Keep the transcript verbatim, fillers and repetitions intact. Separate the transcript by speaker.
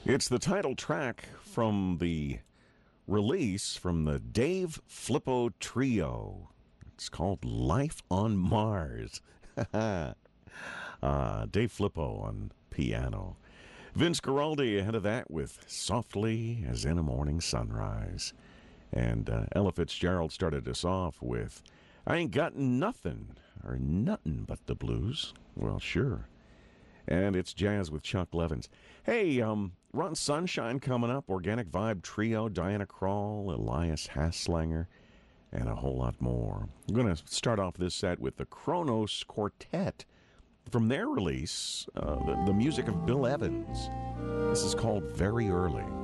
Speaker 1: It's the title track from the release from the Dave Flippo Trio. It's called Life on Mars. uh, Dave Flippo on piano. Vince Guaraldi ahead of that with Softly as in a Morning Sunrise. And uh, Ella Fitzgerald started us off with I Ain't Got Nothing, or Nothing But the Blues. Well, sure. And it's jazz with Chuck Levins. Hey, um, Ron Sunshine coming up, Organic Vibe Trio, Diana Krall, Elias Haslanger, and a whole lot more. I'm going to start off this set with the Kronos Quartet from their release, uh, the, the music of Bill Evans. This is called Very Early.